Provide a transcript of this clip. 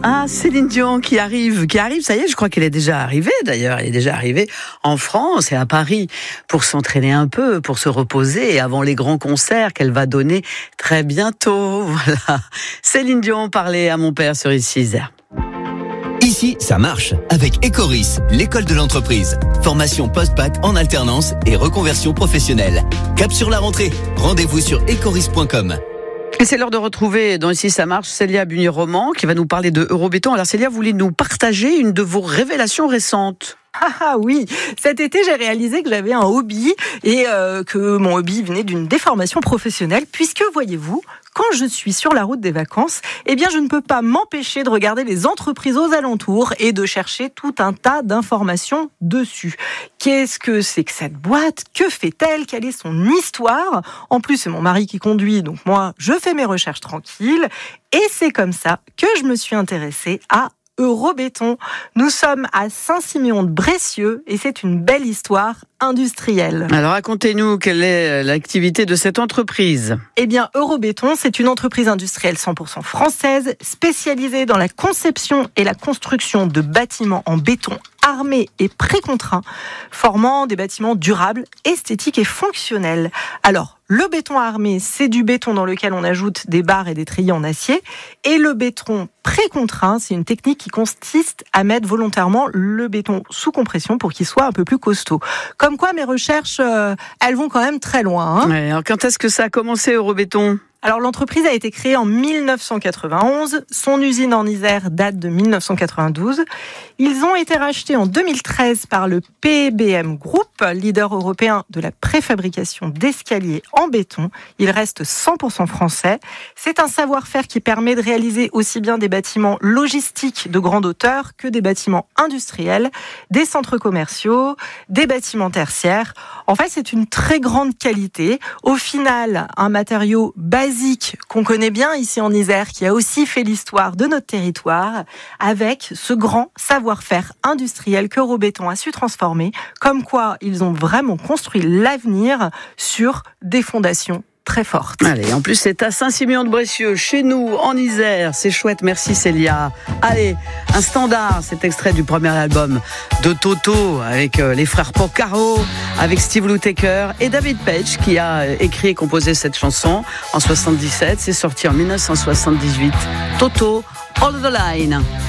Ah, Céline Dion qui arrive, ça y est, je crois qu'elle est déjà arrivée d'ailleurs, elle est déjà arrivée en France et à Paris pour s'entraîner un peu, pour se reposer avant les grands concerts qu'elle va donner très bientôt. Voilà. Céline Dion parlait à mon père sur Ici. Ici, ça marche avec Ecoris, l'école de l'entreprise. Formation post-bac en alternance et reconversion professionnelle. Cap sur la rentrée. Rendez-vous sur ecoris.com. Et c'est l'heure de retrouver dans Ici ça marche Célia Bunier-Roman qui va nous parler de Eurobéton. Alors Célia, vous voulez nous partager une de vos révélations récentes? Ah oui, cet été j'ai réalisé que j'avais un hobby et que mon hobby venait d'une déformation professionnelle puisque voyez-vous, quand je suis sur la route des vacances, eh bien je ne peux pas m'empêcher de regarder les entreprises aux alentours et de chercher tout un tas d'informations dessus. Qu'est-ce que c'est que cette boîte? Que fait-elle? Quelle est son histoire? En plus, c'est mon mari qui conduit, donc moi je fais mes recherches tranquilles et c'est comme ça que je me suis intéressée à Eurobéton. Nous sommes à Saint-Siméon-de-Brécieux et c'est une belle histoire industrielle. Alors racontez-nous quelle est l'activité de cette entreprise. Eh bien, Eurobéton, c'est une entreprise industrielle 100% française spécialisée dans la conception et la construction de bâtiments en béton armés et précontraints, formant des bâtiments durables, esthétiques et fonctionnels. Alors, le béton armé, c'est du béton dans lequel on ajoute des barres et des treillis en acier. Et le béton précontraint, c'est une technique qui consiste à mettre volontairement le béton sous compression pour qu'il soit un peu plus costaud. Comme quoi, mes recherches, elles vont quand même très loin. Hein. Ouais, alors quand est-ce que ça a commencé Eurobéton ? Alors l'entreprise a été créée en 1991, son usine en Isère date de 1992. Ils ont été rachetés en 2013 par le PBM Group, leader européen de la préfabrication d'escaliers en béton. Il reste 100% français. C'est un savoir-faire qui permet de réaliser aussi bien des bâtiments logistiques de grande hauteur que des bâtiments industriels, des centres commerciaux, des bâtiments tertiaires. En fait, c'est une très grande qualité. Au final, un matériau basique qu'on connaît bien ici en Isère, qui a aussi fait l'histoire de notre territoire, avec ce grand savoir-faire industriel qu'Eurobéton a su transformer, comme quoi ils ont vraiment construit l'avenir sur des fondations très forte. Allez, en plus c'est à Saint-Siméon-de-Brécieux, chez nous, en Isère. C'est chouette, merci Célia. Allez, un standard, cet extrait du premier album de Toto, avec les frères Porcaro, avec Steve Lukather et David Paich, qui a écrit et composé cette chanson en 77. C'est sorti en 1978. Toto, Hold the Line.